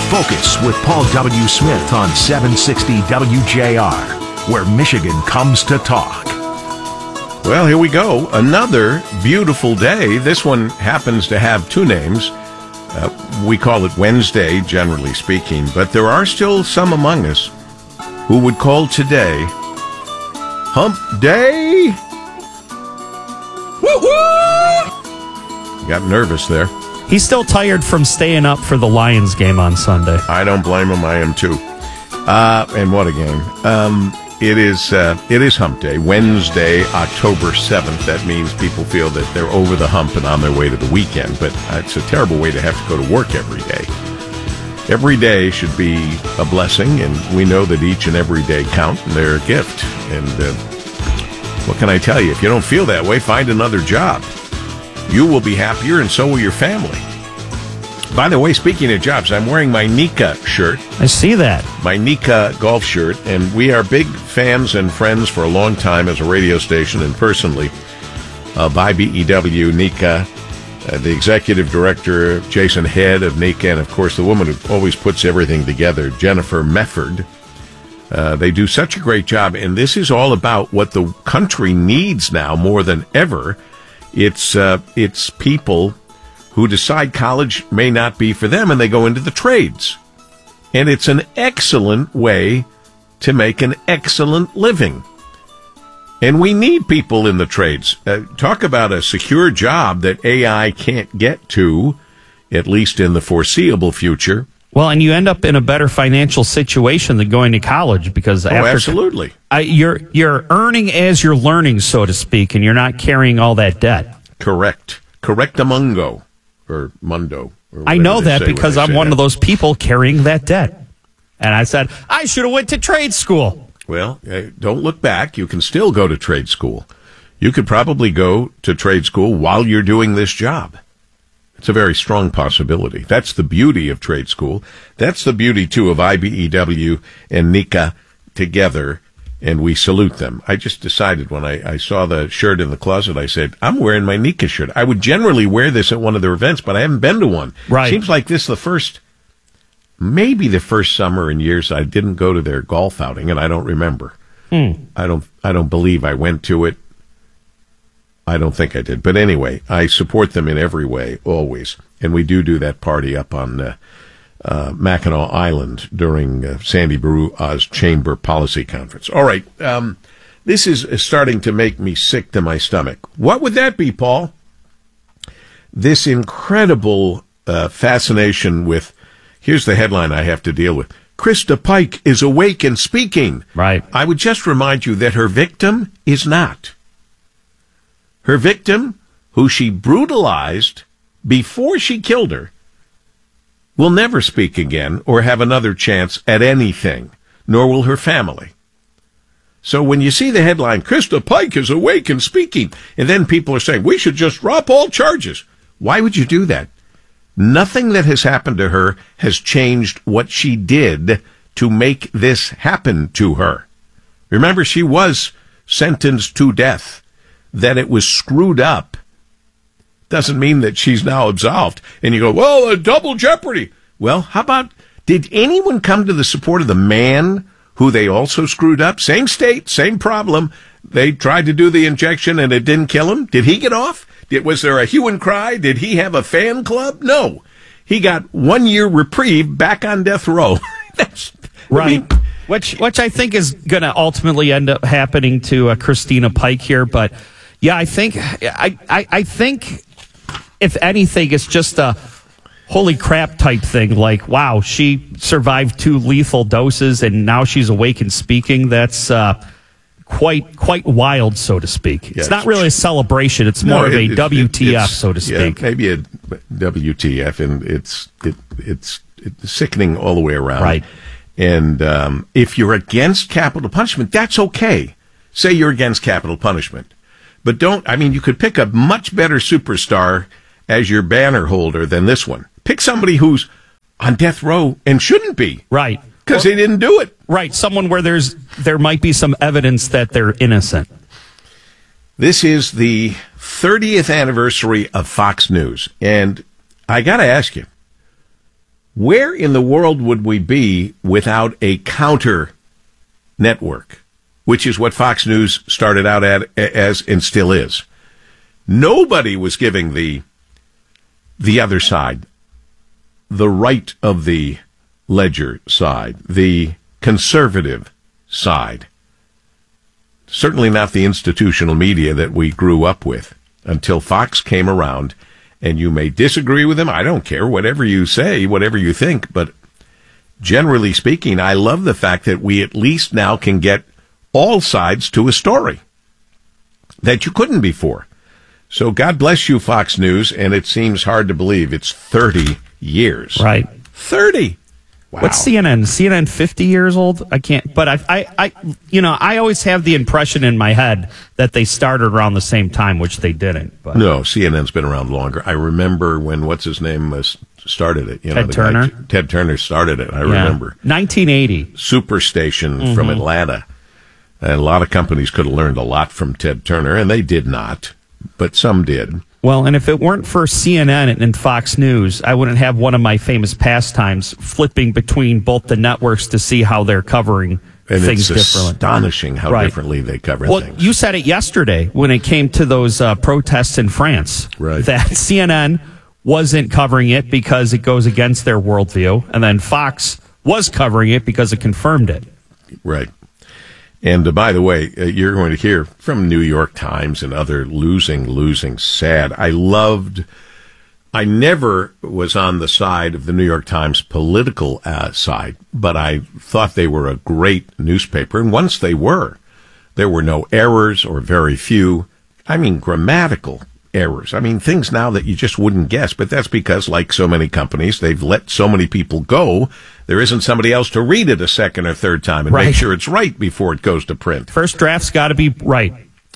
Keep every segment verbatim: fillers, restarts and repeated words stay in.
Focus with Paul W. Smith on seven sixty W J R, where Michigan comes to talk. Well, here we go. Another beautiful day. This one happens to have two names. Uh, we call it Wednesday, generally speaking, but there are still some among us who would call today Hump Day. Woo-woo! Got nervous there. He's still tired from staying up for the Lions game on Sunday. I don't blame him. I am too. Uh, and what a game. Um, it is uh, it is Hump Day, Wednesday, October seventh. That means people feel that they're over the hump and on their way to the weekend. But it's a terrible way to have to go to work every day. Every day should be a blessing, and we know that each and every day count, and they're a gift. And uh, what can I tell you? If you don't feel that way, find another job. You will be happier, and so will your family. By the way, speaking of jobs, I'm wearing my Nika shirt. I see that. My Nika golf shirt, and we are big fans and friends for a long time as a radio station and personally of I B E W, Nika, uh, the executive director, Jason Head of Nika, and of course the woman who always puts everything together, Jennifer Mefford. Uh, they do such a great job, and this is all about what the country needs now more than ever. It's uh, it's people who decide college may not be for them, and they go into the trades. And it's an excellent way to make an excellent living. And we need people in the trades. Uh, talk about a secure job that A I can't get to, at least in the foreseeable future. Well, and you end up in a better financial situation than going to college because oh, after absolutely. I, you're you're earning as you're learning, so to speak, and you're not carrying all that debt. Correct. Correctamungo. Or Mundo. Or I know that because I'm one that. of those people carrying that debt. And I said, I should have went to trade school. Well, uh, don't look back. You can still go to trade school. You could probably go to trade school while you're doing this job. It's a very strong possibility. That's the beauty of trade school. That's the beauty, too, of I B E W and Nika together. And we salute them. I just decided when I, I saw the shirt in the closet, I said, I'm wearing my Nika shirt. I would generally wear this at one of their events, but I haven't been to one. Right. Seems like this the first, maybe the first summer in years I didn't go to their golf outing, and I don't remember. Hmm. I don't, I don't believe I went to it. I don't think I did. But anyway, I support them in every way, always. And we do do that party up on uh, Uh, Mackinac Island during uh, Sandy Baru Oz Chamber Policy Conference. All right, um, this is starting to make me sick to my stomach. What would that be, Paul? This incredible uh, fascination with, here's the headline I have to deal with. Krista Pike is awake and speaking. Right. I would just remind you that her victim is not. Her victim, who she brutalized before she killed her, will never speak again or have another chance at anything, nor will her family. So when you see the headline, Krista Pike is awake and speaking, and then people are saying, we should just drop all charges. Why would you do that? Nothing that has happened to her has changed what she did to make this happen to her. Remember, she was sentenced to death. That it was screwed up doesn't mean that she's now absolved. And you go, well, a double jeopardy. Well, how about, did anyone come to the support of the man who they also screwed up? Same state, same problem. They tried to do the injection and it didn't kill him. Did he get off? Did, was there a hue and cry? Did he have a fan club? No. He got one year reprieve back on death row. That's right. I mean, which, which I think is going to ultimately end up happening to uh, Christina Pike here. But yeah, I think, I, I, I think, if anything, it's just a holy crap type thing. Like, wow, she survived two lethal doses and now she's awake and speaking. That's uh, quite quite wild, so to speak. Yeah, it's not really a celebration. It's no, more of it, a W T F, it, so to speak. Yeah, maybe a W T F, and it's it, it's it's sickening all the way around. Right. And um, if you're against capital punishment, that's okay. Say you're against capital punishment. But don't, I mean, you could pick a much better superstar as your banner holder than this one. Pick somebody who's on death row and shouldn't be. Right. Because well, they didn't do it. Right. Someone where there's there might be some evidence that they're innocent. This is the thirtieth anniversary of Fox News. And I got to ask you, Where in the world would we be without a counter network, which is what Fox News started out at, as and still is? Nobody was giving the the other side, the right of the ledger side, the conservative side. Certainly not the institutional media that we grew up with until Fox came around. And you may disagree with him. I don't care. Whatever you say, whatever you think. But generally speaking, I love the fact that we at least now can get all sides to a story that you couldn't before. So God bless you, Fox News. And it seems hard to believe it's thirty years. Right. thirty. Wow. What's C N N? C N N fifty years old? I can't, but I, I, I, you know, I always have the impression in my head that they started around the same time, which they didn't. But no, C N N's been around longer. I remember when, what's his name, uh, started it. You know, Ted the Turner? Guy, Ted Turner started it. I yeah. remember. nineteen eighty. Superstation mm-hmm. from Atlanta. And a lot of companies could have learned a lot from Ted Turner, and they did not, but some did. Well, and if it weren't for C N N and Fox News, I wouldn't have one of my famous pastimes flipping between both the networks to see how they're covering and things it's differently. Astonishing how right. differently they cover well, things. You said it yesterday when it came to those uh, protests in France. Right. That C N N wasn't covering it because it goes against their worldview, and then Fox was covering it because it confirmed it. Right. And uh, by the way, uh, you're going to hear from New York Times and other losing, losing, sad. I loved, I never was on the side of the New York Times political uh, side, but I thought they were a great newspaper. And once they were, there were no errors or very few. I mean, grammatical errors. I mean, things now that you just wouldn't guess, but that's because, like so many companies, they've let so many people go. There isn't somebody else to read it a second or third time and right. make sure it's right before it goes to print. First draft's got to be right.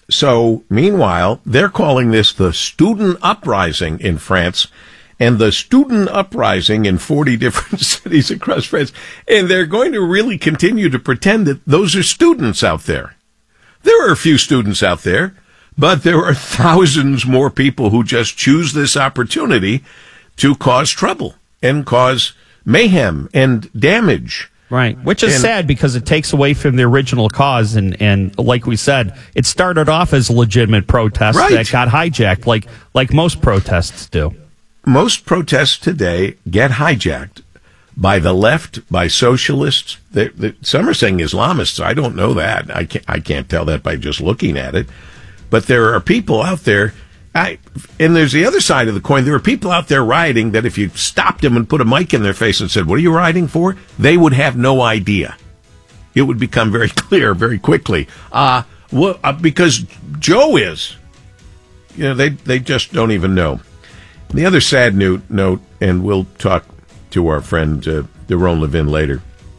So, meanwhile, they're calling this the student uprising in France and the student uprising in forty different cities across France. And they're going to really continue to pretend that those are students out there. There are a few students out there, but there are thousands more people who just choose this opportunity to cause trouble and cause mayhem and damage. Right, which is and, sad because it takes away from the original cause. And, and like we said, it started off as a legitimate protest right. that got hijacked, like like most protests do. Most protests today get hijacked by the left, by socialists. They, they, some are saying Islamists. I don't know that. I can't, I can't tell that by just looking at it. But there are people out there, I, and there's the other side of the coin. There are people out there rioting that if you stopped them and put a mic in their face and said, what are you rioting for? They would have no idea. It would become very clear very quickly. Uh, well, uh, because Joe is. You know, they, they just don't even know. The other sad note, note, and we'll talk to our friend uh, Deron Levin later.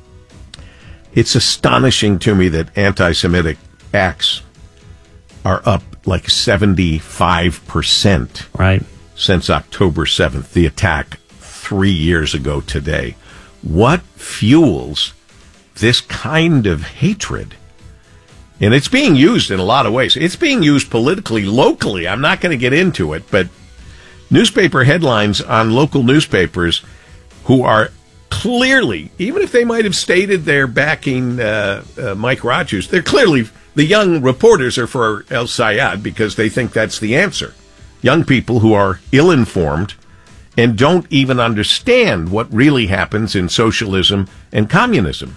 It's astonishing to me that anti-Semitic acts are up like seventy-five percent right. since October seventh, the attack three years ago today. What fuels this kind of hatred? And it's being used in a lot of ways. It's being used politically, locally. I'm not going to get into it, but newspaper headlines on local newspapers who are clearly, even if they might have stated they're backing uh, uh, Mike Rogers, they're clearly, the young reporters are for El Sayad because they think that's the answer. Young people who are ill-informed and don't even understand what really happens in socialism and communism.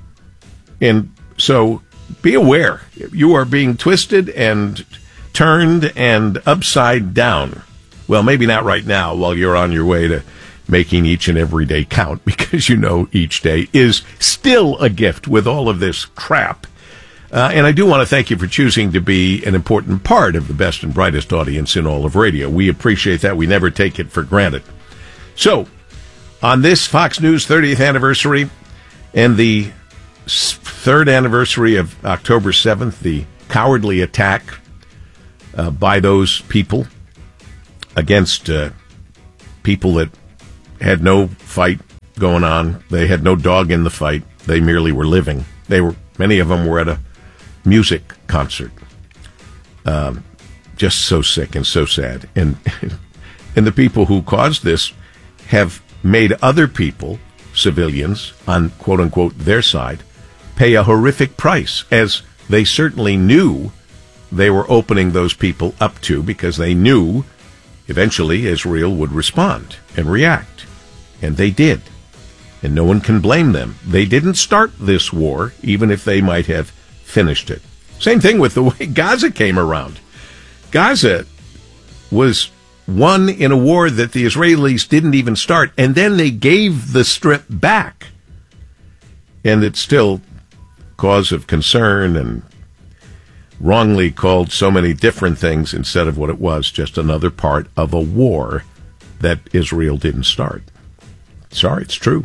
And so be aware. You are being twisted and turned and upside down. Well, maybe not right now while you're on your way to making each and every day count, because you know each day is still a gift with all of this crap. Uh, and I do want to thank you for choosing to be an important part of the best and brightest audience in all of radio. We appreciate that. We never take it for granted. So, on this Fox News thirtieth anniversary and the third anniversary of October seventh, the cowardly attack uh, by those people against uh, people that had no fight going on. They had no dog in the fight. They merely were living. They were, many of them were at a music concert. Um, just so sick and so sad. And and the people who caused this have made other people, civilians, on quote-unquote their side, pay a horrific price, as they certainly knew they were opening those people up to, because they knew eventually Israel would respond and react. And they did. And no one can blame them. They didn't start this war, even if they might have finished it. Same thing with the way Gaza came around. Gaza was won in a war that the Israelis didn't even start, and then they gave the strip back. And it's still cause of concern and wrongly called so many different things instead of what it was, just another part of a war that Israel didn't start. Sorry, it's true.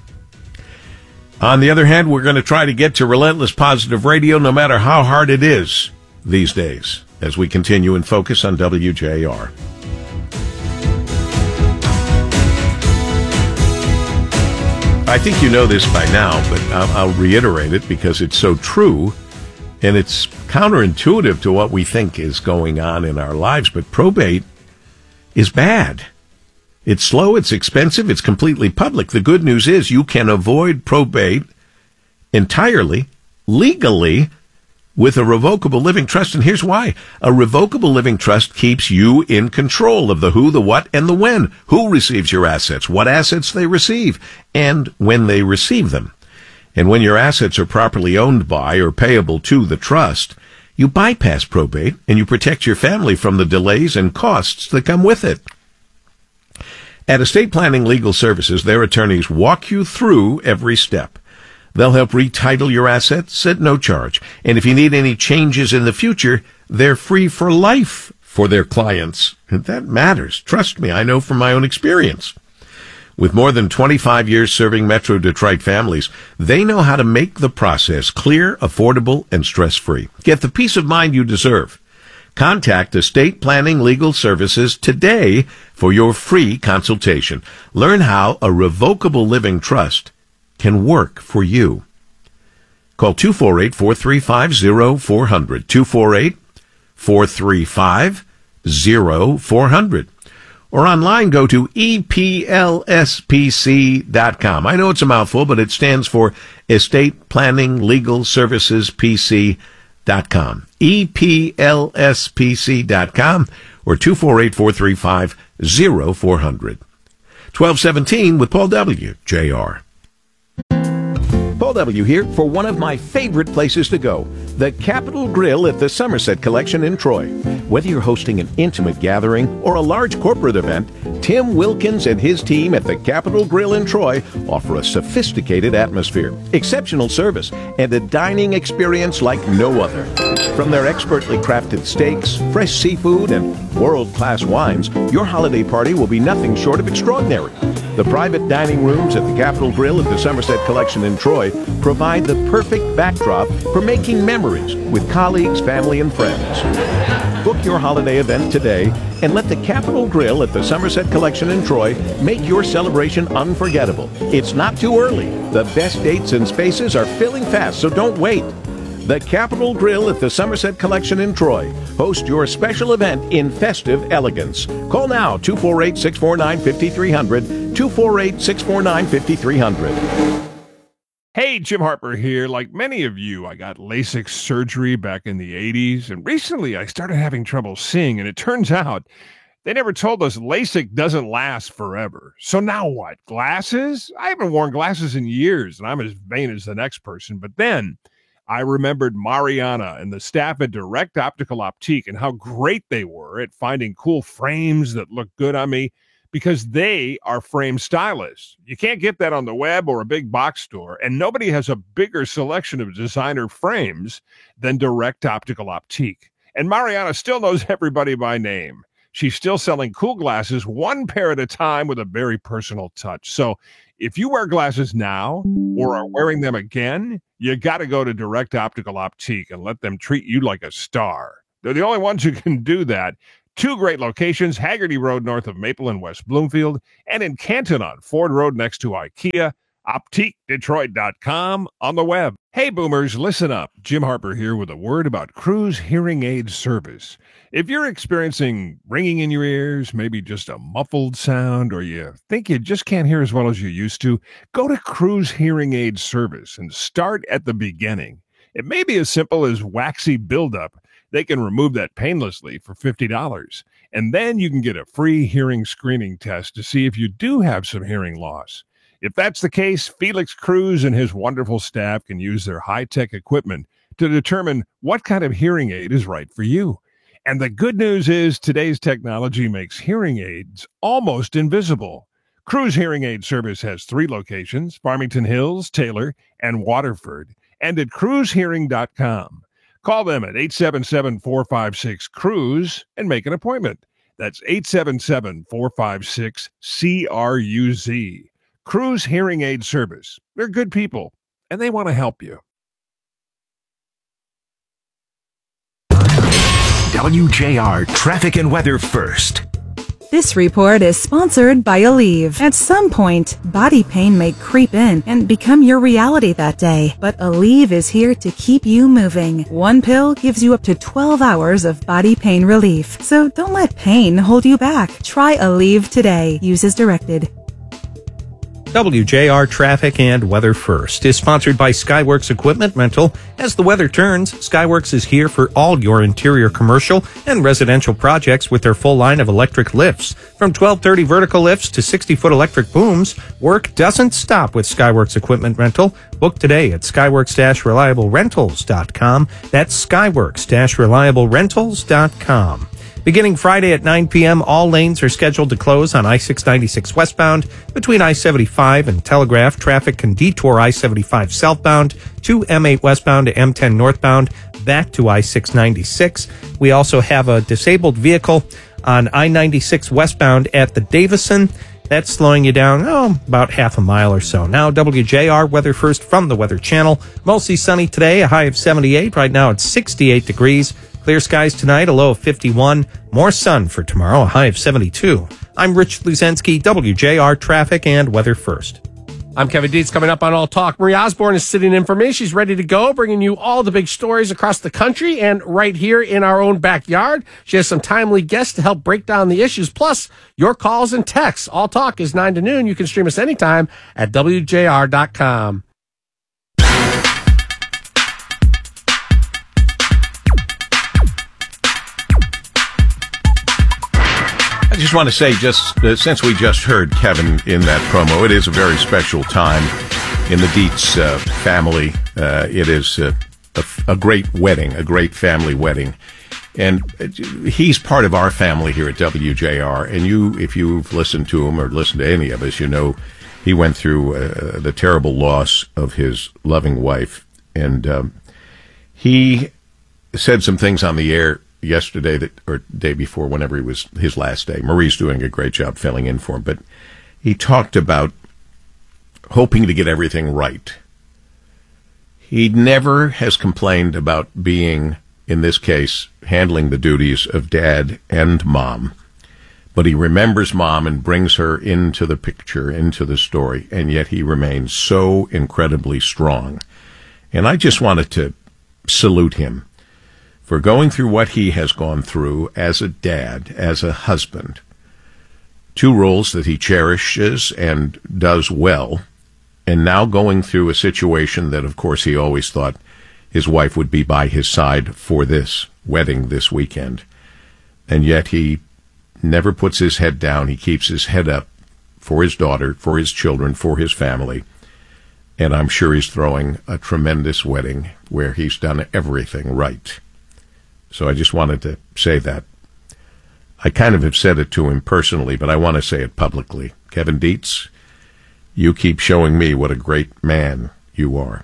On the other hand, we're going to try to get to Relentless Positive Radio no matter how hard it is these days as we continue and focus on W J R. I think you know this by now, but I'll, I'll reiterate it because it's so true, and it's counterintuitive to what we think is going on in our lives, but probate is bad. It's slow, it's expensive, it's completely public. The good news is you can avoid probate entirely, legally, with a revocable living trust. And here's why. A revocable living trust keeps you in control of the who, the what, and the when. Who receives your assets, what assets they receive, and when they receive them. And when your assets are properly owned by or payable to the trust, you bypass probate and you protect your family from the delays and costs that come with it. At Estate Planning Legal Services, their attorneys walk you through every step. They'll help retitle your assets at no charge. And if you need any changes in the future, they're free for life for their clients. And that matters. Trust me, I know from my own experience. With more than twenty-five years serving Metro Detroit families, they know how to make the process clear, affordable, and stress-free. Get the peace of mind you deserve. Contact Estate Planning Legal Services today for your free consultation. Learn how a revocable living trust can work for you. Call two four eight, four three five, zero four zero zero, two four eight, four three five, zero four zero zero. Or online, go to E P L S P C dot com. I know it's a mouthful, but it stands for Estate Planning Legal Services P C dot com. E P L S P C dot com or two four eight, four three five, zero four zero zero. twelve seventeen with Paul W. J R. Paul W. here for one of my favorite places to go, the Capitol Grill at the Somerset Collection in Troy. Whether you're hosting an intimate gathering or a large corporate event, Tim Wilkins and his team at the Capitol Grill in Troy offer a sophisticated atmosphere, exceptional service, and a dining experience like no other. From their expertly crafted steaks, fresh seafood, and world-class wines, your holiday party will be nothing short of extraordinary. The private dining rooms at the Capitol Grill at the Somerset Collection in Troy provide the perfect backdrop for making memories with colleagues, family, and friends. Book your holiday event today and let the Capitol Grill at the Somerset Collection in Troy make your celebration unforgettable. It's not too early. The best dates and spaces are filling fast, so don't wait. The Capitol Grill at the Somerset Collection in Troy. Host your special event in festive elegance. Call now, two four eight, six four nine, five three zero zero, two four eight, six four nine, five three zero zero. Hey, Jim Harper here. Like many of you, I got LASIK surgery back in the eighties, and recently I started having trouble seeing, and it turns out they never told us LASIK doesn't last forever. So now what? Glasses? I haven't worn glasses in years, and I'm as vain as the next person. But then I remembered Mariana and the staff at Direct Optical Optique and how great they were at finding cool frames that look good on me, because they are frame stylists. You can't get that on the web or a big box store, and nobody has a bigger selection of designer frames than Direct Optical Optique. And Mariana still knows everybody by name. She's still selling cool glasses one pair at a time with a very personal touch. So if you wear glasses now or are wearing them again, you got to go to Direct Optical Optique and let them treat you like a star. They're the only ones who can do that. Two great locations, Haggerty Road north of Maple in West Bloomfield, and in Canton on Ford Road next to IKEA. optique detroit dot com on the web. Hey boomers, listen up. Jim Harper here with a word about Cruz Hearing Aid Service. If you're experiencing ringing in your ears, maybe just a muffled sound, or you think you just can't hear as well as you used to, go to Cruz Hearing Aid Service and start at the beginning. It may be as simple as waxy buildup. They can remove that painlessly for fifty dollars. And then you can get a free hearing screening test to see if you do have some hearing loss. If that's the case, Felix Cruz and his wonderful staff can use their high-tech equipment to determine what kind of hearing aid is right for you. And the good news is today's technology makes hearing aids almost invisible. Cruz Hearing Aid Service has three locations, Farmington Hills, Taylor, and Waterford, and at cruz hearing dot com. Call them at eight seven seven, four five six, C R U Z and make an appointment. That's eight seven seven, four five six, C R U Z. Cruz Hearing Aid Service. They're good people, and they want to help you. W J R Traffic and Weather First. This report is sponsored by Aleve. At some point, body pain may creep in and become your reality that day. But Aleve is here to keep you moving. One pill gives you up to twelve hours of body pain relief. So don't let pain hold you back. Try Aleve today. Use as directed. W J R Traffic and Weather First is sponsored by Skyworks Equipment Rental. As the weather turns, Skyworks is here for all your interior commercial and residential projects with their full line of electric lifts. From twelve thirty vertical lifts to sixty-foot electric booms, work doesn't stop with Skyworks Equipment Rental. Book today at skyworks dash reliable rentals dot com. That's skyworks dash reliable rentals dot com. Beginning Friday at nine p.m., all lanes are scheduled to close on I six ninety-six westbound. Between I seventy-five and Telegraph, traffic can detour I seventy-five southbound to M eight westbound to M ten northbound, back to I six ninety-six. We also have a disabled vehicle on I ninety-six westbound at the Davison. That's slowing you down, oh, about half a mile or so. Now, W J R Weather First from the Weather Channel. Mostly sunny today, a high of seventy-eight. Right now it's sixty-eight degrees. Clear skies tonight, a low of fifty-one. More sun for tomorrow, a high of seventy-two. I'm Rich Luzensky, W J R Traffic and Weather First. I'm Kevin Dietz. Coming up on All Talk, Marie Osborne is sitting in for me. She's ready to go, bringing you all the big stories across the country and right here in our own backyard. She has some timely guests to help break down the issues, plus your calls and texts. All Talk is nine to noon. You can stream us anytime at W J R dot com. I just want to say, just uh, since we just heard Kevin in that promo, it is a very special time in the Dietz uh, family. Uh, it is uh, a, a great wedding, a great family wedding. And he's part of our family here at W J R. And you, if you've listened to him or listened to any of us, you know he went through uh, the terrible loss of his loving wife. And um, he said some things on the air yesterday that or day before, whenever it was his last day. Marie's doing a great job filling in for him, but he talked about hoping to get everything right. He never has complained about being, in this case, handling the duties of dad and mom, but he remembers mom and brings her into the picture, into the story, and yet he remains so incredibly strong. And I just wanted to salute him for going through what he has gone through as a dad, as a husband, two roles that he cherishes and does well, and now going through a situation that, of course, he always thought his wife would be by his side for this wedding this weekend. And yet he never puts his head down. He keeps his head up for his daughter, for his children, for his family. And I'm sure he's throwing a tremendous wedding where he's done everything right. So I just wanted to say that. I kind of have said it to him personally, but I want to say it publicly. Kevin Dietz, you keep showing me what a great man you are.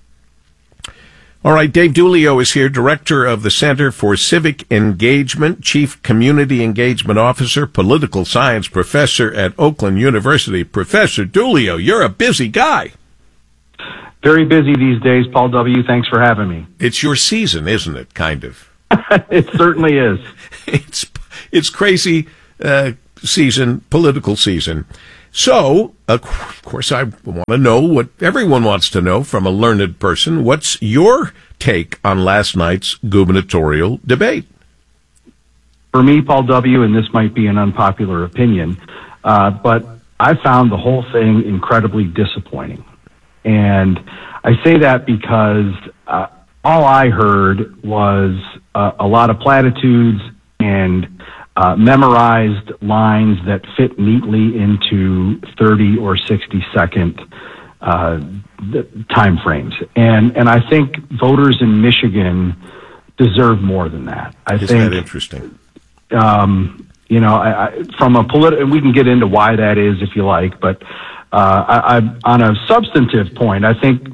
All right, Dave Dulio is here, Director of the Center for Civic Engagement, Chief Community Engagement Officer, Political Science Professor at Oakland University. Professor Dulio, you're a busy guy. Very busy these days, Paul W. Thanks for having me. It's your season, isn't it, kind of? It certainly is. It's it's crazy uh, season, political season. So, of course, I want to know what everyone wants to know from a learned person. What's your take on last night's gubernatorial debate? For me, Paul W., and this might be an unpopular opinion, uh, but I found the whole thing incredibly disappointing. And I say that because uh, all I heard was uh, a lot of platitudes and Uh, memorized lines that fit neatly into thirty or sixty second uh, time frames. And, and I think voters in Michigan deserve more than that. I Isn't think, that interesting? Um, you know, I, I, from a political, and we can get into why that is if you like, but uh, I, I, on a substantive point, I think,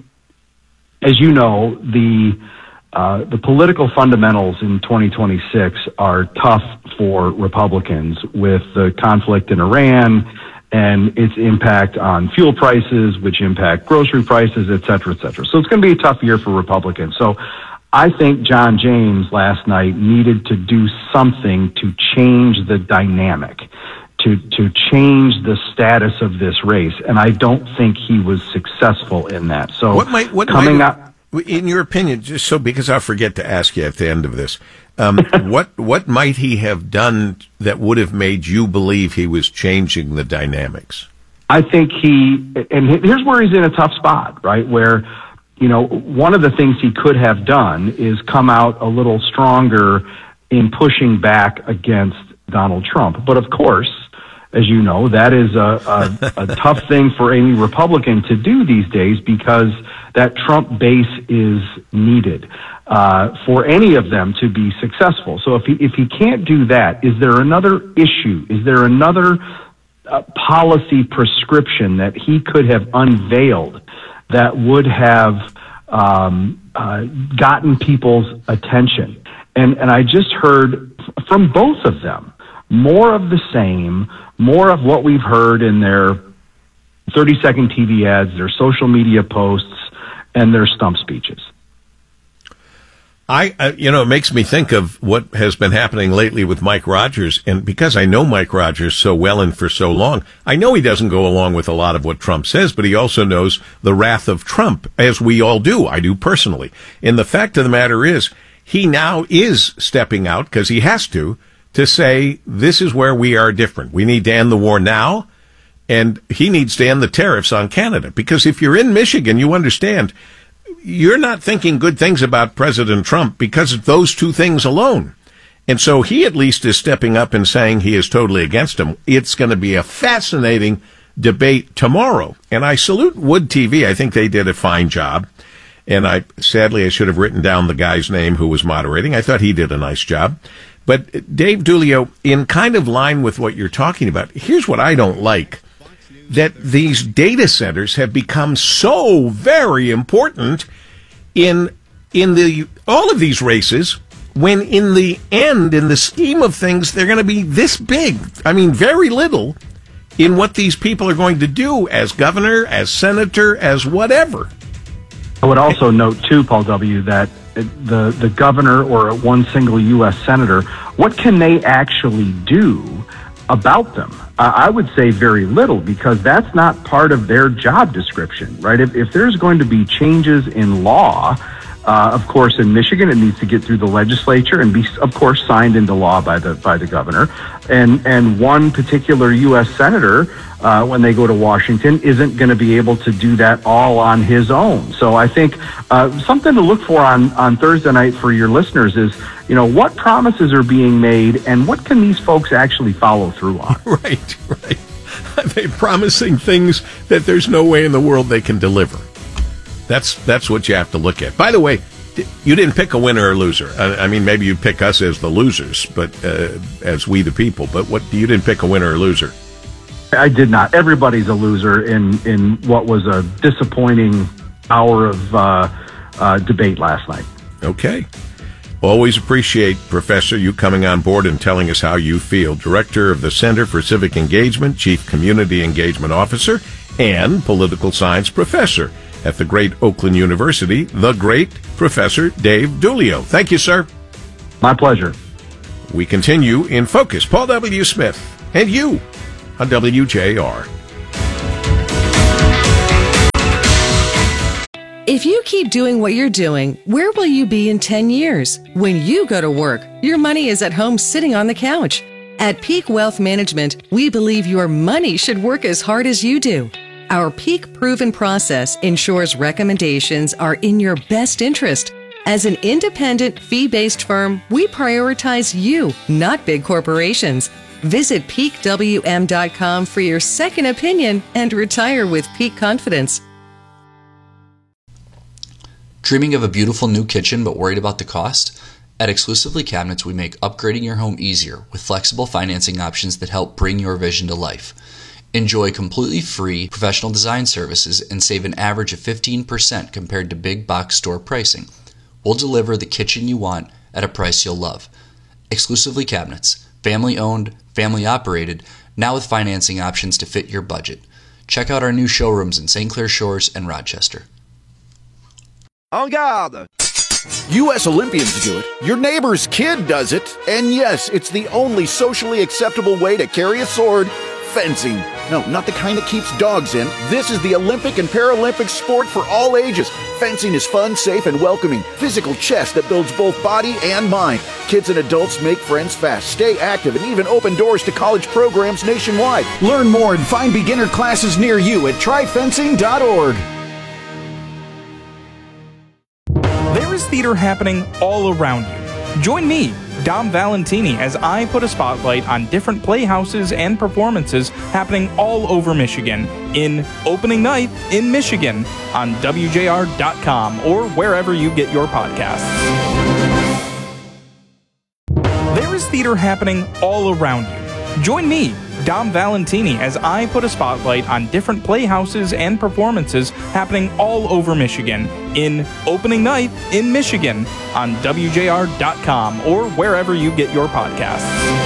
as you know, the Uh, the political fundamentals in twenty twenty-six are tough for Republicans with the conflict in Iran and its impact on fuel prices, which impact grocery prices, et cetera, et cetera. So it's going to be a tough year for Republicans. So I think John James last night needed to do something to change the dynamic, to, to change the status of this race. And I don't think he was successful in that. So what might, what coming might, up. In your opinion, just so because I'll forget to ask you at the end of this, um, what what might he have done that would have made you believe he was changing the dynamics? I think he, and here's where he's in a tough spot, right? Where, you know, one of the things he could have done is come out a little stronger in pushing back against Donald Trump. But of course, as you know, that is a, a, a tough thing for any Republican to do these days because that Trump base is needed uh, for any of them to be successful. So if he if he can't do that, is there another issue? Is there another uh, policy prescription that he could have unveiled that would have um, uh, gotten people's attention? And and I just heard from both of them more of the same, more of what we've heard in their thirty second T V ads, their social media posts, and their stump speeches. I, uh, you know, it makes me think of what has been happening lately with Mike Rogers. And because I know Mike Rogers so well and for so long, I know he doesn't go along with a lot of what Trump says, but he also knows the wrath of Trump, as we all do. I do personally. And the fact of the matter is, he now is stepping out, because he has to, to say, this is where we are different. We need to end the war now. And he needs to end the tariffs on Canada. Because if you're in Michigan, you understand, you're not thinking good things about President Trump because of those two things alone. And so he at least is stepping up and saying he is totally against him. It's going to be a fascinating debate tomorrow. And I salute Wood T V. I think they did a fine job. And I, sadly, I should have written down the guy's name who was moderating. I thought he did a nice job. But Dave Dulio, in kind of line with what you're talking about, here's what I don't like. That these data centers have become so very important in in the all of these races, when in the end, in the scheme of things, they're going to be this big. I mean, very little in what these people are going to do as governor, as senator, as whatever. I would also note, too, Paul W., that the, the governor or one single U S senator, what can they actually do about them? Uh, I would say very little, because that's not part of their job description, right? If, if there's going to be changes in law, uh, of course, in Michigan, it needs to get through the legislature and be, of course, signed into law by the by the governor. And and one particular U S senator, uh, when they go to Washington, isn't going to be able to do that all on his own. So I think uh, something to look for on, on Thursday night for your listeners is, you know, what promises are being made and what can these folks actually follow through on? Right, right. They're promising things that there's no way in the world they can deliver. That's that's what you have to look at. By the way, you didn't pick a winner or loser. I, I mean, maybe you pick us as the losers, but uh, as we the people. But what you didn't pick a winner or loser. I did not. Everybody's a loser in, in what was a disappointing hour of uh, uh, debate last night. Okay. Always appreciate, Professor, you coming on board and telling us how you feel. Director of the Center for Civic Engagement, Chief Community Engagement Officer, and Political Science Professor at the great Oakland University, the great Professor Dave Dulio. Thank you, sir. My pleasure. We continue in Focus. Paul W. Smith and you on W J R. If you keep doing what you're doing, where will you be in ten years? When you go to work, your money is at home sitting on the couch. At Peak Wealth Management, we believe your money should work as hard as you do. Our Peak Proven process ensures recommendations are in your best interest. As an independent, fee-based firm, we prioritize you, not big corporations. Visit peak w m dot com for your second opinion and retire with peak confidence. Dreaming of a beautiful new kitchen but worried about the cost? At Exclusively Cabinets, we make upgrading your home easier with flexible financing options that help bring your vision to life. Enjoy completely free professional design services and save an average of fifteen percent compared to big box store pricing. We'll deliver the kitchen you want at a price you'll love. Exclusively Cabinets, family owned, family operated, now with financing options to fit your budget. Check out our new showrooms in Saint Clair Shores and Rochester. En garde! U S Olympians do it, your neighbor's kid does it, and yes, it's the only socially acceptable way to carry a sword, fencing. No, not the kind that keeps dogs in. This is the Olympic and Paralympic sport for all ages. Fencing is fun, safe, and welcoming. Physical chess that builds both body and mind. Kids and adults make friends fast, stay active, and even open doors to college programs nationwide. Learn more and find beginner classes near you at try fencing dot org. There is theater happening all around you. Join me, Dom Valentini, as I put a spotlight on different playhouses and performances happening all over Michigan in Opening Night in Michigan on W J R dot com or wherever you get your podcasts. There is theater happening all around you. Join me, Dom Valentini, as I put a spotlight on different playhouses and performances happening all over Michigan in Opening Night in Michigan on W J R dot com or wherever you get your podcasts.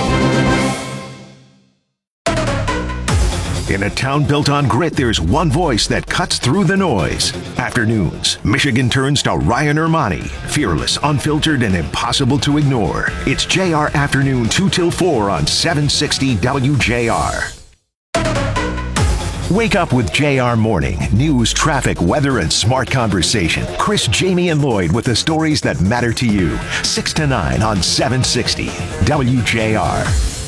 In a town built on grit, there's one voice that cuts through the noise. Afternoons, Michigan turns to Ryan Ermani. Fearless, unfiltered, and impossible to ignore. It's J R Afternoon two till four on seven sixty W J R. Wake up with J R Morning. News, traffic, weather, and smart conversation. Chris, Jamie, and Lloyd with the stories that matter to you. six to nine on seven sixty W J R.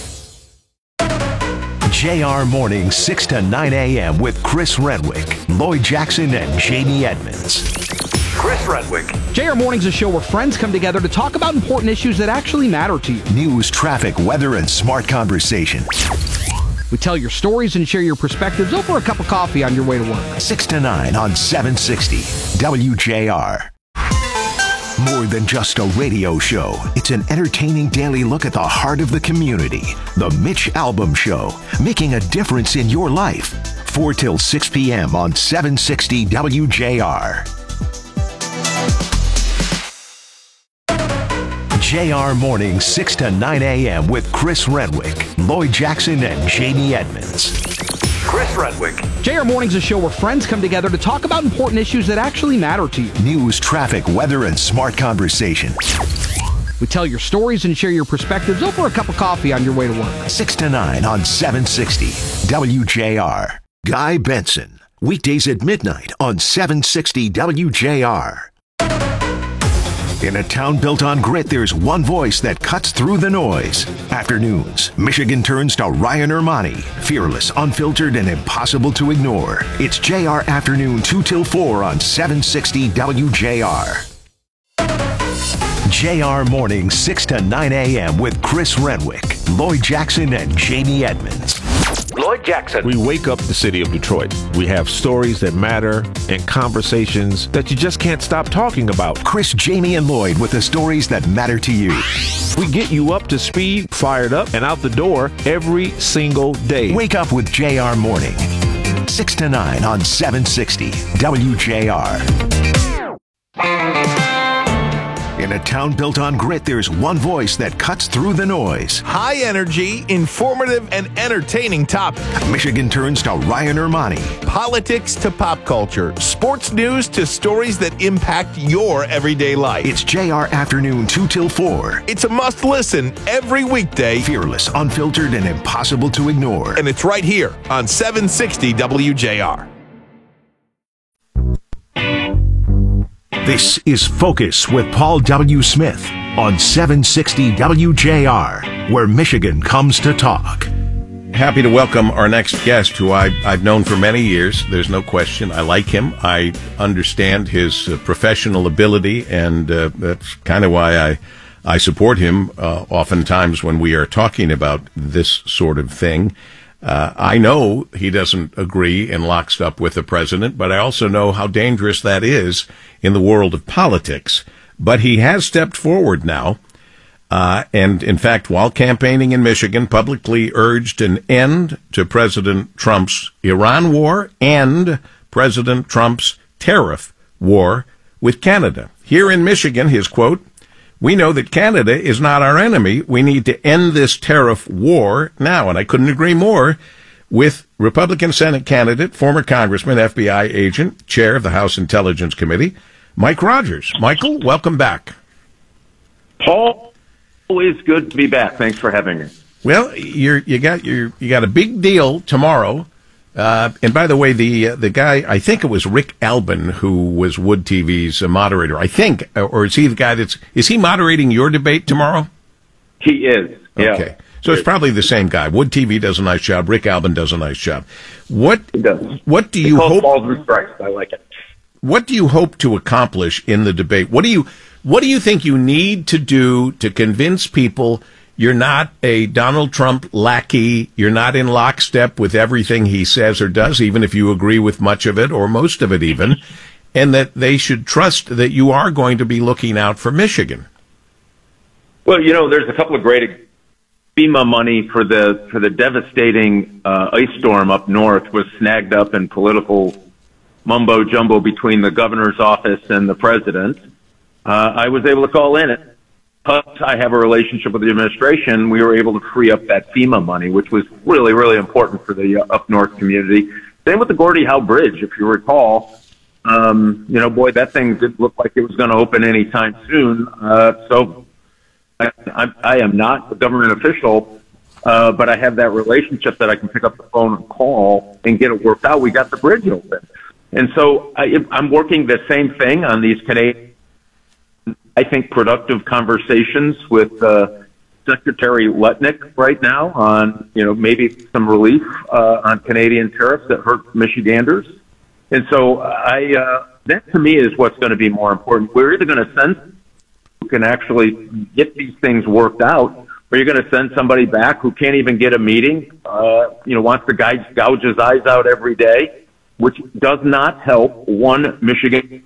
J R Morning, six to nine a.m. with Chris Renwick, Lloyd Jackson, and Jamie Edmonds. Chris Renwick. J R Morning's a show where friends come together to talk about important issues that actually matter to you. News, traffic, weather, and smart conversation. We tell your stories and share your perspectives over a cup of coffee on your way to work. six to nine on seven sixty W J R. More than just a radio show, it's an entertaining daily look at the heart of the community. The Mitch Albom Show, making a difference in your life. four till six p.m. on seven sixty W J R. J R Morning, six to nine a.m. with Chris Renwick, Lloyd Jackson, and Jamie Edmonds. Chris Renwick. J R Morning's a show where friends come together to talk about important issues that actually matter to you. News, traffic, weather, and smart conversation. We tell your stories and share your perspectives over a cup of coffee on your way to work. six to nine on seven sixty W J R. Guy Benson, weekdays at midnight on seven sixty W J R. In a town built on grit, there's one voice that cuts through the noise. Afternoons, Michigan turns to Ryan Ermani. Fearless, unfiltered, and impossible to ignore. It's J R Afternoon two till four on seven sixty W J R. J R Morning, six to nine a.m. with Chris Renwick, Lloyd Jackson, and Jamie Edmonds. Lloyd Jackson. We wake up the city of Detroit. We have stories that matter and conversations that you just can't stop talking about. Chris, Jamie, and Lloyd with the stories that matter to you. We get you up to speed, fired up, and out the door every single day. Wake up with J R Morning. six to nine on seven sixty W J R. In a town built on grit, there's one voice that cuts through the noise. High energy, informative, and entertaining topic. Michigan turns to Ryan Ermani. Politics to pop culture. Sports news to stories that impact your everyday life. It's J R Afternoon two till four. It's a must listen every weekday. Fearless, unfiltered, and impossible to ignore. And it's right here on seven sixty W J R. This is Focus with Paul W. Smith on seven sixty W J R, where Michigan comes to talk. Happy to welcome our next guest, who I, I've known for many years. There's no question. I like him. I understand his uh, professional ability, and uh, that's kind of why I, I support him uh, oftentimes when we are talking about this sort of thing. Uh, I know he doesn't agree in lockstep with the president, but I also know how dangerous that is in the world of politics. But he has stepped forward now. Uh, and, in fact, while campaigning in Michigan, publicly urged an end to President Trump's Iran war and President Trump's tariff war with Canada. Here in Michigan, his quote, "We know that Canada is not our enemy. We need to end this tariff war now." And I couldn't agree more with Republican Senate candidate, former Congressman, F B I agent, chair of the House Intelligence Committee, Mike Rogers. Michael, welcome back. Paul, always good to be back. Thanks for having me. Well, you're, you got your, you got a big deal tomorrow. Uh, and by the way, the uh, the guy, I think it was Rick Albin, who was Wood T V's uh, moderator. I think, or is he the guy that's, is he moderating your debate tomorrow? He is. Yeah. Okay. So it's probably the same guy. Wood T V does a nice job. Rick Albin does a nice job. What, he does. What do he you calls hope? Balls and strikes. I like it. What do you hope to accomplish in the debate? What do you, what do you think you need to do to convince people you're not a Donald Trump lackey, you're not in lockstep with everything he says or does, even if you agree with much of it or most of it even, and that they should trust that you are going to be looking out for Michigan? Well, you know, there's a couple of great FEMA money for the for the devastating uh, ice storm up north was snagged up in political mumbo jumbo between the governor's office and the president. Uh, I was able to call in it. Because I have a relationship with the administration, we were able to free up that FEMA money, which was really, really important for the uh, up north community. Same with the Gordie Howe Bridge, if you recall. Um, you know, boy, that thing didn't look like it was going to open anytime soon. Uh, so I, I, I am not a government official, uh, but I have that relationship that I can pick up the phone and call and get it worked out. We got the bridge open. And so I, I'm working the same thing on these Canadian, I think, productive conversations with uh, Secretary Lutnick right now on, you know, maybe some relief uh, on Canadian tariffs that hurt Michiganders. And so I, uh, that to me is what's going to be more important. We're either going to send who can actually get these things worked out, or you're going to send somebody back who can't even get a meeting, uh, you know, wants to gouge, gouge his eyes out every day, which does not help one Michigan.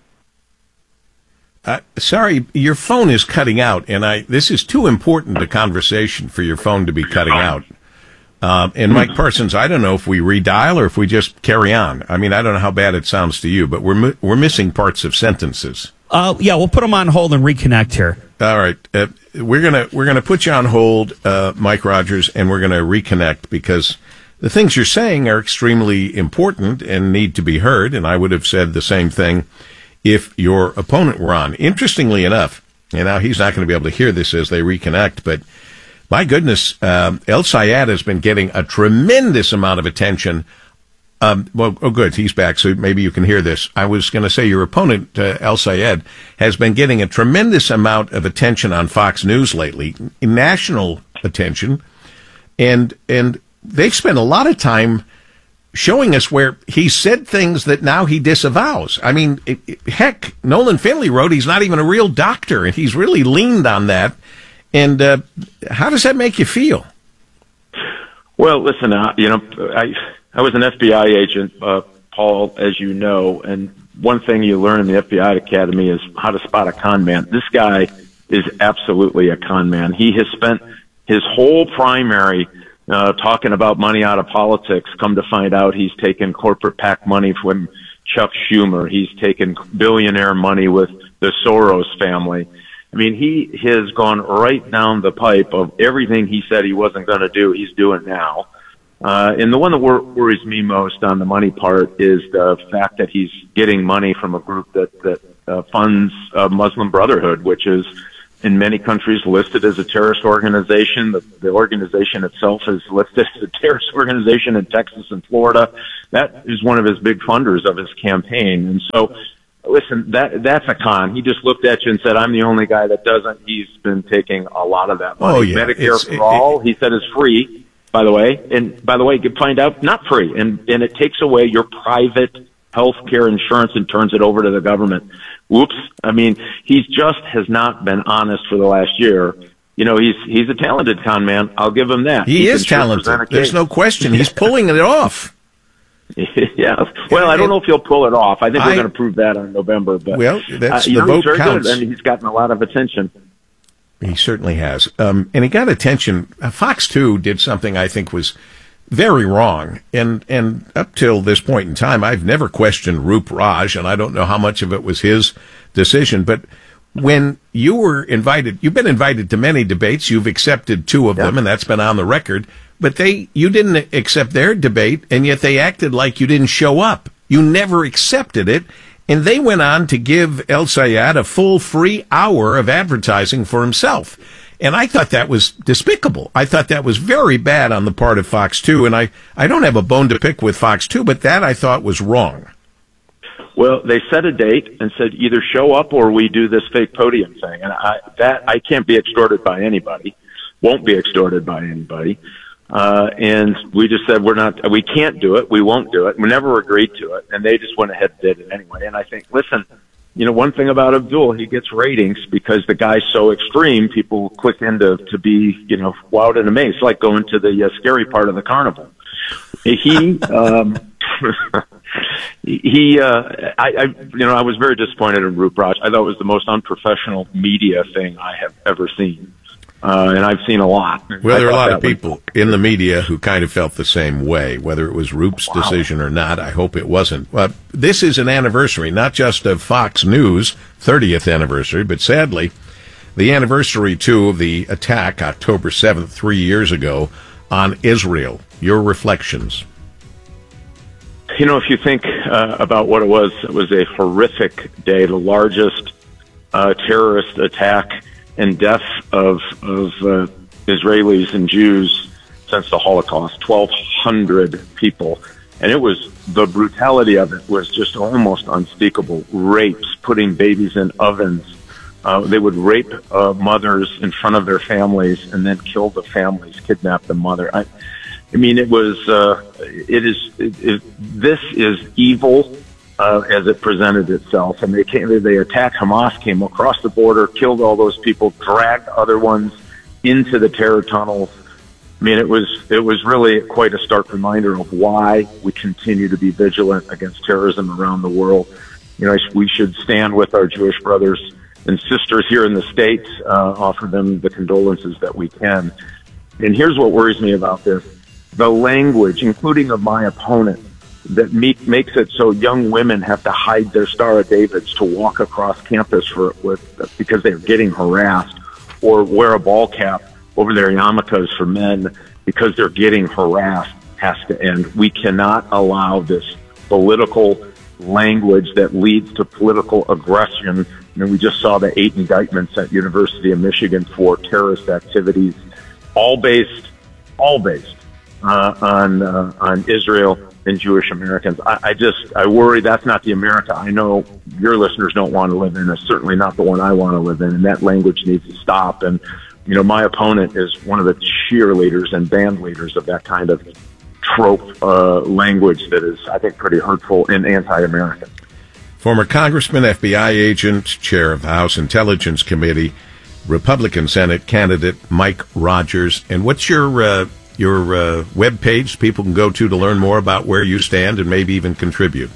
Uh, sorry, your phone is cutting out, and I this is too important a conversation for your phone to be cutting out. Uh, and Mike Parsons, I don't know if we redial or if we just carry on. I mean, I don't know how bad it sounds to you, but we're mi- we're missing parts of sentences. Uh, yeah, we'll put them on hold and reconnect here. All right, uh, we're gonna we're gonna put you on hold, uh, Mike Rogers, and we're gonna reconnect because the things you're saying are extremely important and need to be heard. And I would have said the same thing if your opponent were on. Interestingly enough, and now he's not going to be able to hear this as they reconnect, but my goodness, um, El Sayed has been getting a tremendous amount of attention. Um, well, oh, good, he's back, so maybe you can hear this. I was going to say your opponent, uh, El Sayed, has been getting a tremendous amount of attention on Fox News lately, national attention, and and they've spent a lot of time showing us where he said things that now he disavows. I mean, it, it, heck, Nolan Finley wrote he's not even a real doctor, and he's really leaned on that. And uh, how does that make you feel? Well, listen, uh, you know, I I was an F B I agent, uh, Paul, as you know, and one thing you learn in the F B I Academy is how to spot a con man. This guy is absolutely a con man. He has spent his whole primary Uh, talking about money out of politics. Come to find out, he's taken corporate PAC money from Chuck Schumer. He's taken billionaire money with the Soros family. I mean, he has gone right down the pipe of everything he said he wasn't going to do, he's doing now. Uh, and the one that wor- worries me most on the money part is the fact that he's getting money from a group that, that uh, funds uh, Muslim Brotherhood, which is in many countries listed as a terrorist organization. The, the organization itself is listed as a terrorist organization in Texas and Florida. That is one of his big funders of his campaign. And so listen, that that's a con. He just looked at you and said, I'm the only guy that doesn't. He's been taking a lot of that money. Oh, yeah. Medicare It's, for it, all, it, he said, is free, by the way. And by the way, you can find out not free. And, and it takes away your private health care insurance and turns it over to the government. Whoops. I mean, he's just has not been honest for the last year. You know, he's he's a talented con man. I'll give him that. He, he is talented. There's no question. He's pulling it off. Yeah. Well, I don't know if he'll pull it off. I think we're I- going to prove that in November. But Well, that's uh, you the know, vote he's very counts. good. I mean, he's gotten a lot of attention. He certainly has. Um, and he got attention. Uh, Fox two did something I think was very wrong. And, and up till this point in time, I've never questioned Roop Raj, and I don't know how much of it was his decision. But when you were invited, you've been invited to many debates. You've accepted two of them, and that's been on the record. But they, you didn't accept their debate, and yet they acted like you didn't show up. You never accepted it. And they went on to give El Sayed a full free hour of advertising for himself. And I thought that was despicable. I thought that was very bad on the part of Fox two. And I, I don't have a bone to pick with Fox two, but that I thought was wrong. Well, they set a date and said either show up or we do this fake podium thing. And I, that I can't be extorted by anybody, won't be extorted by anybody. Uh, and we just said we're not, we can't do it. We won't do it. We never agreed to it. And they just went ahead and did it anyway. And I think, listen, you know, one thing about Abdul, he gets ratings because the guy's so extreme. People click in to, to be, you know, wowed and amazed. It's like going to the uh, scary part of the carnival. He, um, he, uh, I, I, you know, I was very disappointed in Roop Raj. I thought it was the most unprofessional media thing I have ever seen. Uh, and I've seen a lot. Well, there are a lot of was- people in the media who kind of felt the same way, whether it was Roop's Wow. decision or not. I hope it wasn't. But this is an anniversary, not just of Fox News' thirtieth anniversary, but sadly, the anniversary, too, of the attack October seventh, three years ago, on Israel. Your reflections. You know, if you think uh, about what it was, it was a horrific day, the largest uh, terrorist attack and death of of uh, Israelis and Jews since the Holocaust. twelve hundred people. And it was, the brutality of it was just almost unspeakable. Rapes, putting babies in ovens. Uh, they would rape uh, mothers in front of their families and then kill the families, kidnap the mother. I, I mean, it was, uh, it is, it, it, this is evil uh, as it presented itself. And they came, they attacked Hamas, came across the border, killed all those people, dragged other ones into the terror tunnels. I mean, it was, it was really quite a stark reminder of why we continue to be vigilant against terrorism around the world. You know, we should stand with our Jewish brothers and sisters here in the States, uh, offer them the condolences that we can. And here's what worries me about this. The language, including of my opponent, that make, makes it so young women have to hide their Star of Davids to walk across campus for with because they're getting harassed, or wear a ball cap over their yarmulkes for men because they're getting harassed, has to end. We cannot allow this political language that leads to political aggression. I mean, we just saw the eight indictments at University of Michigan for terrorist activities, all based, all based uh, on uh, on Israel and Jewish Americans. I, I just, I worry that's not the America I know your listeners don't want to live in. It's certainly not the one I want to live in, and that language needs to stop. And, you know, my opponent is one of the cheerleaders and band leaders of that kind of trope uh, language that is, I think, pretty hurtful and anti-American. Former Congressman, F B I agent, chair of the House Intelligence Committee, Republican Senate candidate Mike Rogers. And what's your uh, your uh, web page people can go to to learn more about where you stand and maybe even contribute?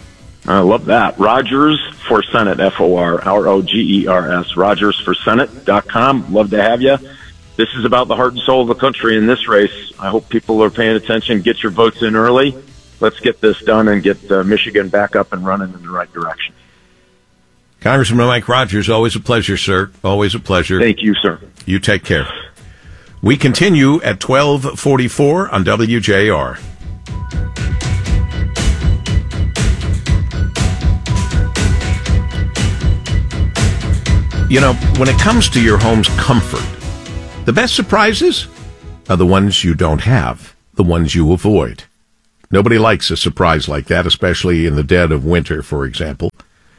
I love that. Rogers for Senate, F O R, R O G E R S, rogers for senate dot com. Love to have you. This is about the heart and soul of the country in this race. I hope people are paying attention. Get your votes in early. Let's get this done and get uh, Michigan back up and running in the right direction. Congressman Mike Rogers, always a pleasure, sir. Always a pleasure. Thank you, sir. You take care. We continue at twelve forty-four on W J R. You know, when it comes to your home's comfort, the best surprises are the ones you don't have, the ones you avoid. Nobody likes a surprise like that, especially in the dead of winter, for example.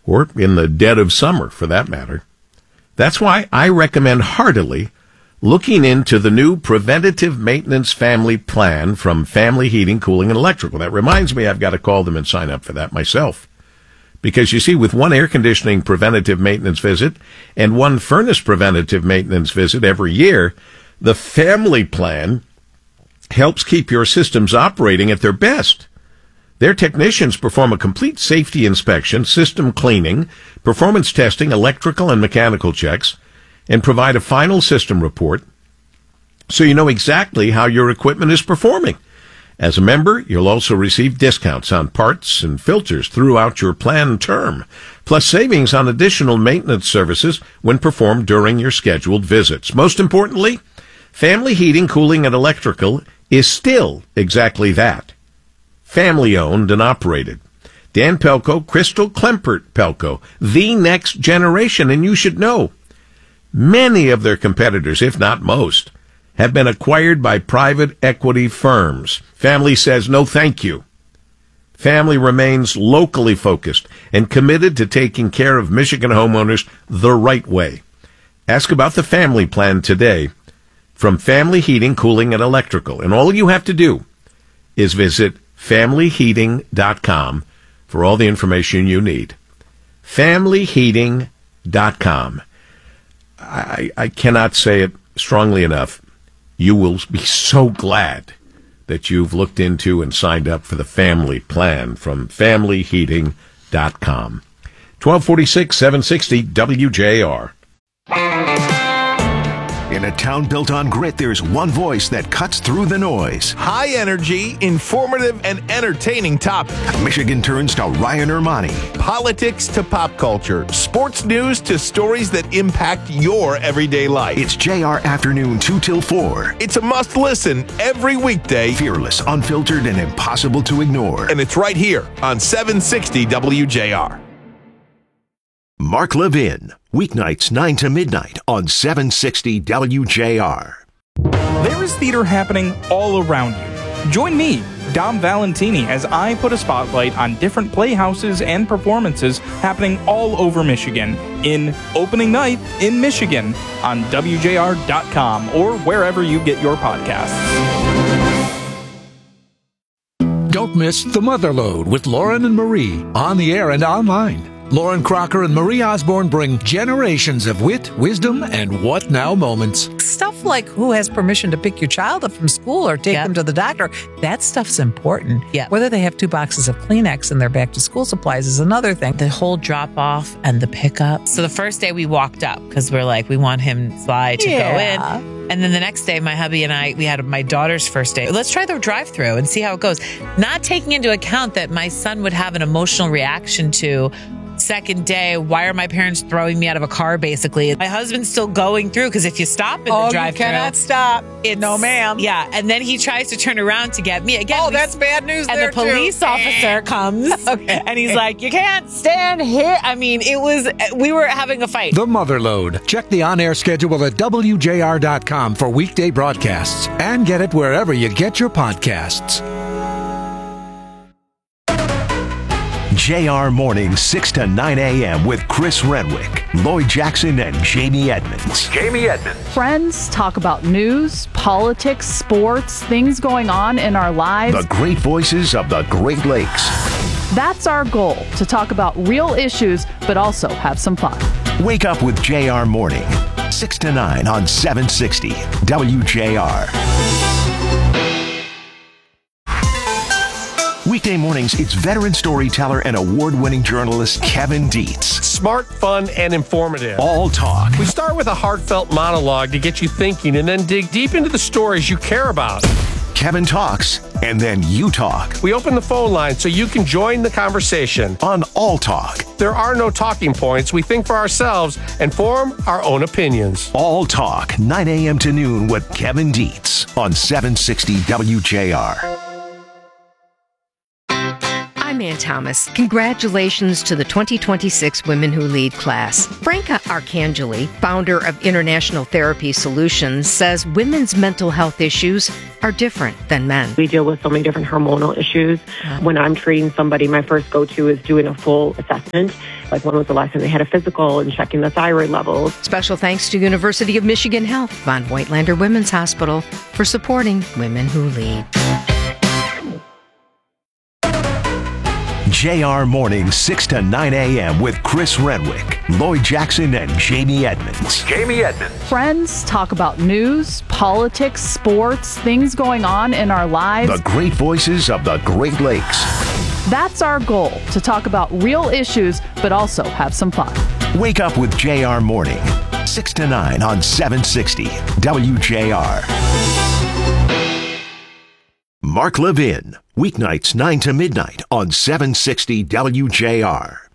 or in the dead of summer, for that matter. That's why I recommend heartily looking into the new Preventative Maintenance Family Plan from Family Heating, Cooling, and Electrical. That reminds me, I've got to call them and sign up for that myself. Because, you see, with one air conditioning preventative maintenance visit and one furnace preventative maintenance visit every year, the family plan helps keep your systems operating at their best. Their technicians perform a complete safety inspection, system cleaning, performance testing, electrical and mechanical checks, and provide a final system report so you know exactly how your equipment is performing. As a member, you'll also receive discounts on parts and filters throughout your planned term, plus savings on additional maintenance services when performed during your scheduled visits. Most importantly, Family Heating, Cooling, and Electrical is still exactly that. Family-owned and operated. Dan Pelko, Crystal Klempert Pelko, the next generation, and you should know, many of their competitors, if not most, have been acquired by private equity firms. Family says no thank you. Family remains locally focused and committed to taking care of Michigan homeowners the right way. Ask about the family plan today from Family Heating, Cooling, and Electrical. And all you have to do is visit family heating dot com for all the information you need. family heating dot com. I, I cannot say it strongly enough. You will be so glad that you've looked into and signed up for the family plan from family heating dot com. twelve forty-six, seven sixty W J R. In a town built on grit, there's one voice that cuts through the noise. High energy, informative, and entertaining topics. Michigan turns to Ryan Ermani. Politics to pop culture. Sports news to stories that impact your everyday life. It's J R Afternoon two till four. It's a must listen every weekday. Fearless, unfiltered, and impossible to ignore. And it's right here on seven sixty W J R. Mark Levin, weeknights nine to midnight on seven sixty W J R. There is theater happening all around you. Join me, Dom Valentini, as I put a spotlight on different playhouses and performances happening all over Michigan in opening night in Michigan on W J R dot com or wherever you get your podcasts. Don't miss The Motherlode with Lauren and Marie on the air and online. Lauren Crocker and Marie Osborne bring generations of wit, wisdom, and what now moments. Stuff like who has permission to pick your child up from school or take yep. them to the doctor. That stuff's important. Yep. Whether they have two boxes of Kleenex and their back to school supplies is another thing. The whole drop off and the pickup. So the first day we walked up because we're like, we want him Sly to yeah. go in. And then the next day, my hubby and I, we had my daughter's first day. Let's try the drive-through and see how it goes. Not taking into account that my son would have an emotional reaction to second day, why are my parents throwing me out of a car, basically? My husband's still going through because if you stop in the oh, drive-thru... you cannot stop. It's, no, ma'am. Yeah, and then he tries to turn around to get me. Again, oh, we, that's bad news and there, the police too. officer comes, okay. and he's like, you can't stand here. I mean, it was... We were having a fight. The Motherlode. Check the on-air schedule at W J R dot com for weekday broadcasts and get it wherever you get your podcasts. J R Mornings, six to nine a.m. with Chris Renwick, Lloyd Jackson, and Jamie Edmonds. Jamie Edmonds. Friends talk about news, politics, sports, things going on in our lives. The great voices of the Great Lakes. That's our goal, to talk about real issues, but also have some fun. Wake up with J R Morning, six to nine on seven sixty W J R. Weekday mornings, it's veteran storyteller and award-winning journalist Kevin Dietz. Smart, fun, and informative. All talk. We start with a heartfelt monologue to get you thinking and then dig deep into the stories you care about. Kevin talks, and then you talk. We open the phone line so you can join the conversation. On All Talk. There are no talking points. We think for ourselves and form our own opinions. All Talk, nine a.m. to noon with Kevin Dietz on seven sixty W J R. I'm I'm Ann Thomas. Congratulations to the twenty twenty-six Women Who Lead class. Franca Arcangeli, founder of International Therapy Solutions, says women's mental health issues are different than men. We deal with so many different hormonal issues. When I'm treating somebody, my first go-to is doing a full assessment. Like when was the last time they had a physical and checking the thyroid levels. Special thanks to University of Michigan Health, Von Voigtlander Women's Hospital, for supporting Women Who Lead. J R Mornings, six to nine a.m. with Chris Renwick, Lloyd Jackson, and Jamie Edmonds. Jamie Edmonds. Friends talk about news, politics, sports, things going on in our lives. The great voices of the Great Lakes. That's our goal, to talk about real issues, but also have some fun. Wake up with J R Morning, six to nine on seven sixty W J R. Mark Levin, weeknights nine to midnight on seven sixty W J R.